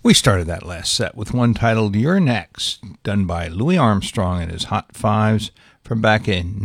We started that last set with one titled You're Next, done by Louis Armstrong and his Hot Fives from back in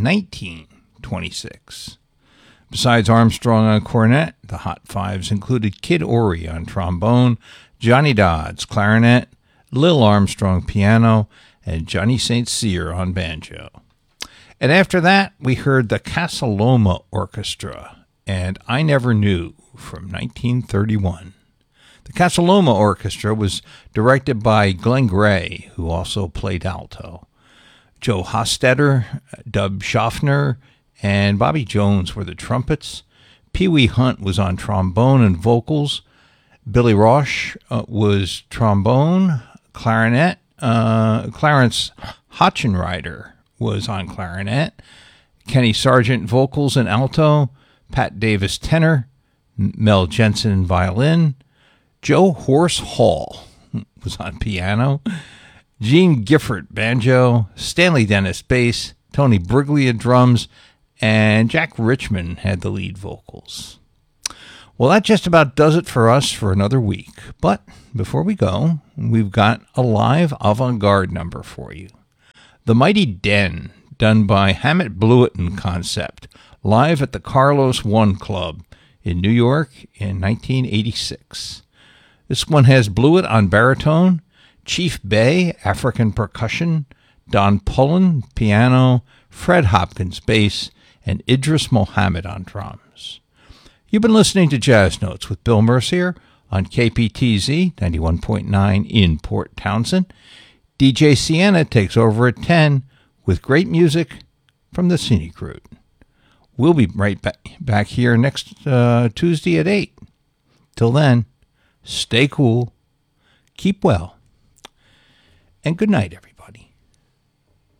1926. Besides Armstrong on cornet, the Hot Fives included Kid Ory on trombone, Johnny Dodds clarinet, Lil Armstrong piano, and Johnny St. Cyr on banjo. And after that, we heard the Casa Loma Orchestra and I Never Knew from 1931. The Casa Loma Orchestra was directed by Glenn Gray, who also played alto. Joe Hostetter, Dub Schaffner, and Bobby Jones were the trumpets. Pee Wee Hunt was on trombone and vocals. Billy Roche was trombone, clarinet. Clarence Hotchenrider was on clarinet. Kenny Sargent vocals and alto. Pat Davis tenor. Mel Jensen violin. Joe Horse Hall was on piano, Gene Gifford banjo, Stanley Dennis bass, Tony Briglia drums, and Jack Richmond had the lead vocals. Well, that just about does it for us for another week. But before we go, we've got a live avant-garde number for you. The Mighty Den, done by Hammett Blewett and Concept, live at the Carlos One Club in New York in 1986. This one has Blewett on baritone, Chief Bay, African percussion, Don Pullen, piano, Fred Hopkins, bass, and Idris Mohammed on drums. You've been listening to Jazz Notes with Bill Mercier on KPTZ 91.9 in Port Townsend. DJ Sienna takes over at 10 with great music from the Scenic Route. We'll be right back here next Tuesday at 8. Till then, stay cool, keep well, and good night, everybody.